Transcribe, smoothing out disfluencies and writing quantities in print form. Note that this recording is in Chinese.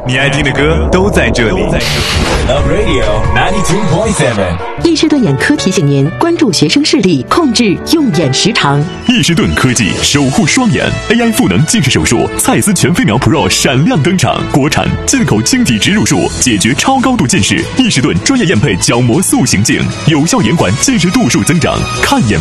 你爱听的歌都在这里。 Love Radio 92.7。 易士顿眼科提醒您关注学生视力，控制用眼时长。 易士顿科技守护双眼 AI 赋能近视手术，蔡司全飞秒 Pro 闪亮登场，国产进口晶体植入术，解决超高度近视。易士顿专业验配角膜塑形镜，有效延缓近视度数增长，看眼